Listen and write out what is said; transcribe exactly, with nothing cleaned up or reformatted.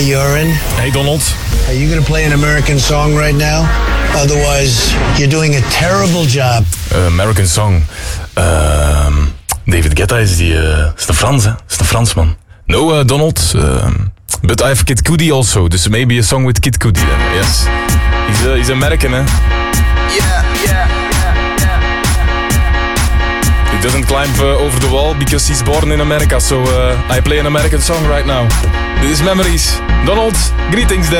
Hey, Urine. Hey, Donald. Are you going to play an American song right now? Otherwise, you're doing a terrible job. Uh, American song. Uh, David Guetta is die... Uh, is de Frans, hè? Is de Fransman. No, uh, Donald. Uh, but I have Kid Cudi also. Dus maybe a song with Kid Cudi then. Yes. He's, uh, he's American, hè? Yeah, yeah, yeah, yeah. He doesn't climb uh, over the wall because he's born in America. So uh, I play an American song right now. This is Memories. Donald, greetings there.